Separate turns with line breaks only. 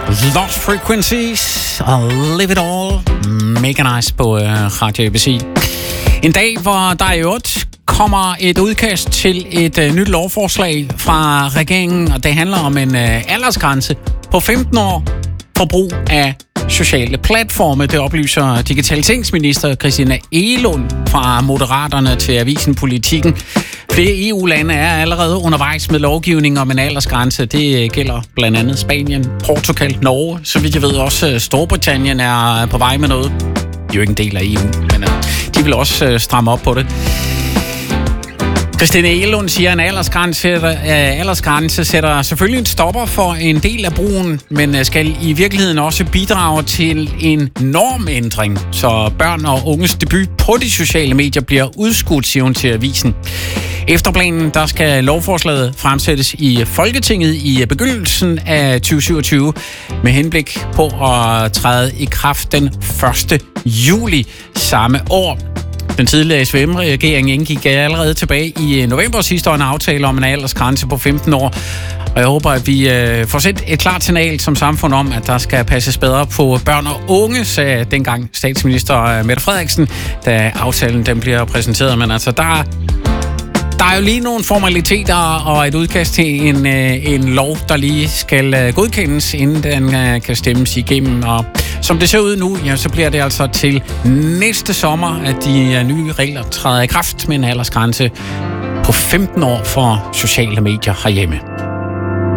Lost Frequencies og Live It All. Mega nice på Radio ABC. En dag, hvor der i øvrigt kommer et udkast til et nyt lovforslag fra regeringen, og det handler om en aldersgrænse på 15 år for brug af sociale platforme. Det oplyser digitaliseringsminister Christina Egelund fra Moderaterne til avisen Politikken. Flere EU-lande er allerede undervejs med lovgivning om en aldersgrænse. Det gælder blandt andet Spanien, Portugal, Norge. Så vidt jeg ved også Storbritannien er på vej med noget. De er jo ikke en del af EU, men de vil også stramme op på det. Christina Egelund siger, at en aldersgrænse sætter selvfølgelig en stopper for en del af brugen, men skal i virkeligheden også bidrage til en normændring, så børn og unges debut på de sociale medier bliver udskudt, siger hun til avisen. Efter planen, der skal lovforslaget fremsættes i Folketinget i begyndelsen af 2027 med henblik på at træde i kraft den 1. juli samme år. Den tidligere SVM-regering indgik allerede tilbage i november sidste år en aftale om en aldersgrænse på 15 år. Og jeg håber, at vi får sendt et klart signal som samfund om, at der skal passes bedre på børn og unge, sagde dengang statsminister Mette Frederiksen, da aftalen den bliver præsenteret. Men altså, der er jo lige nogle formaliteter og et udkast til en lov, der lige skal godkendes, inden den kan stemmes igennem. Og som det ser ud nu, ja, så bliver det altså til næste sommer, at de nye regler træder i kraft med en aldersgrænse på 15 år for sociale medier herhjemme.